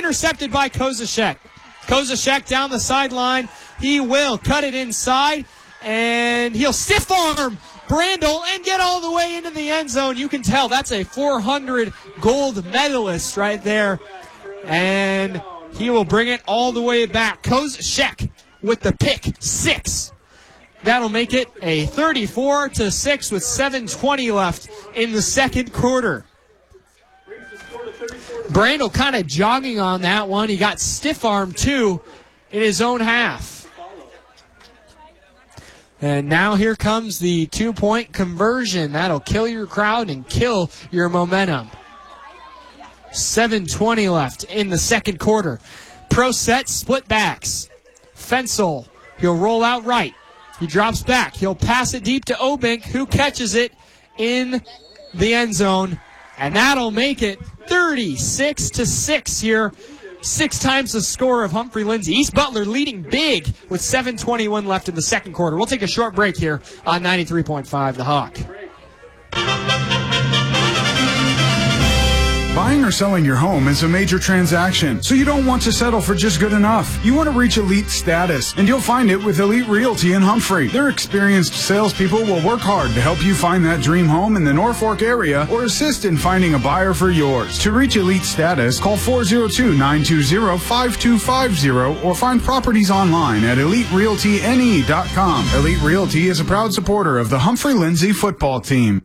intercepted by Kozashek. Kozashek down the sideline. He will cut it inside, and he'll stiff arm Brandel and get all the way into the end zone. You can tell that's a 400 gold medalist right there. And he will bring it all the way back. Kozashek with the pick 6. That'll make it a 34-6 with 7:20 left in the second quarter. Brandel kind of jogging on that one. He got stiff-armed, too, in his own half. And now here comes the 2-point conversion. That'll kill your crowd and kill your momentum. 7:20 left in the second quarter. Pro set, split backs. Fensel, he'll roll out right. He drops back. He'll pass it deep to Obink, who catches it in the end zone. And that'll make it 36-6 here. 6 times the score of Humphrey Lindsay. East Butler leading big with 7:21 left in the second quarter. We'll take a short break here on 93.5 The Hawk. Buying or selling your home is a major transaction, so you don't want to settle for just good enough. You want to reach elite status, and you'll find it with Elite Realty in Humphrey. Their experienced salespeople will work hard to help you find that dream home in the Norfolk area or assist in finding a buyer for yours. To reach elite status, call 402-920-5250 or find properties online at EliteRealtyNE.com. Elite Realty is a proud supporter of the Humphrey Lindsay football team.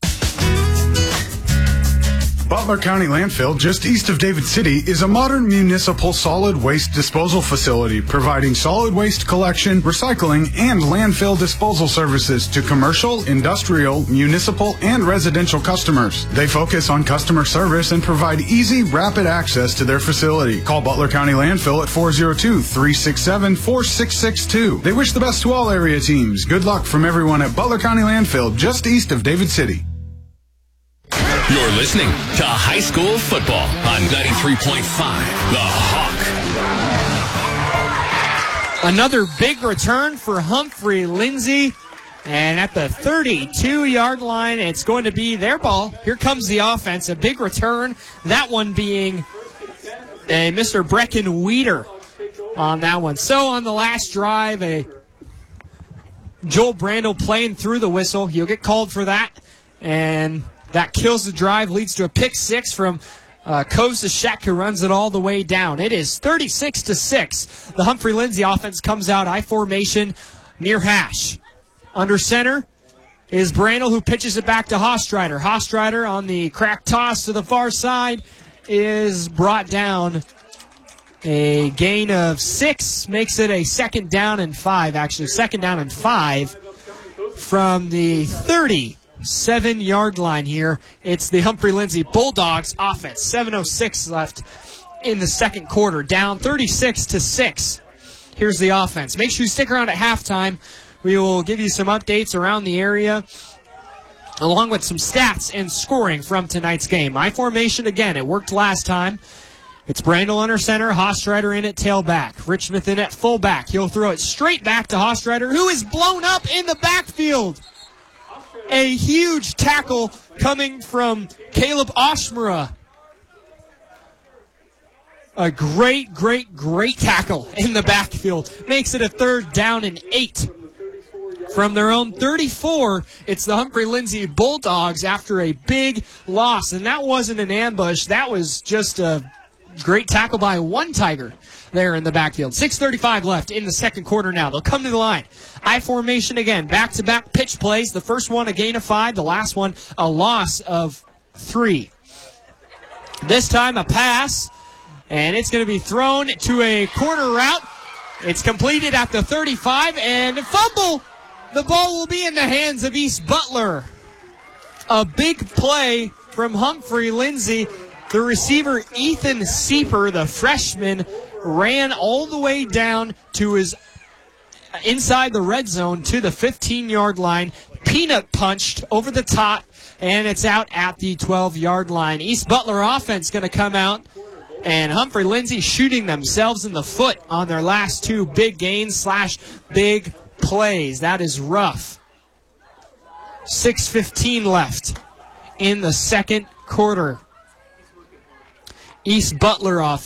Butler County Landfill, just east of David City, is a modern municipal solid waste disposal facility providing solid waste collection, recycling, and landfill disposal services to commercial, industrial, municipal, and residential customers. They focus on customer service and provide easy, rapid access to their facility. Call Butler County Landfill at 402-367-4662. They wish the best to all area teams. Good luck from everyone at Butler County Landfill, just east of David City. You're listening to high school football on 93.5 The Hawk. Another big return for Humphrey Lindsay. And at the 32-yard line, it's going to be their ball. Here comes the offense. A big return. That one being a Mr. Brecken Weeder on that one. So on the last drive, Joel Brandel playing through the whistle. He'll get called for that. And that kills the drive, leads to a pick 6 from Kozashek, who runs it all the way down. It is 36-6. The Humphrey Lindsay offense comes out I formation near hash. Under center is Brandel, who pitches it back to Hostreiter. Hostreiter on the crack toss to the far side is brought down. A gain of 6 makes it a second down and 5, actually. Second down and 5 from the 37-yard line here. It's the Humphrey Lindsay Bulldogs offense. 7:06 left in the second quarter. Down 36-6. Here's the offense. Make sure you stick around at halftime. We will give you some updates around the area, along with some stats and scoring from tonight's game. I formation again. It worked last time. It's Brandel under center, Hostreiter in at tailback. Rich Smith in at fullback. He'll throw it straight back to Hostreiter, who is blown up in the backfield. A huge tackle coming from Caleb Oshmura. A great tackle in the backfield. Makes it a 3rd down and 8. From their own 34, it's the Humphrey Lindsay Bulldogs after a big loss. And that wasn't an ambush. That was just a great tackle by one Tiger there in the backfield. 6:35 left in the second quarter now. They'll come to the line. I formation again. Back-to-back pitch plays. The first one a gain of 5. The last one a loss of 3. This time a pass. And it's going to be thrown to a corner route. It's completed at the 35. And a fumble. The ball will be in the hands of East Butler. A big play from Humphrey Lindsay. The receiver, Ethan Sieper, the freshman, ran all the way down to his inside the red zone to the 15-yard line, peanut punched over the top, and it's out at the 12-yard line. East Butler offense going to come out, and Humphrey Lindsay shooting themselves in the foot on their last 2 big gains / big plays. That is rough. 6:15 left in the second quarter. East Butler offense.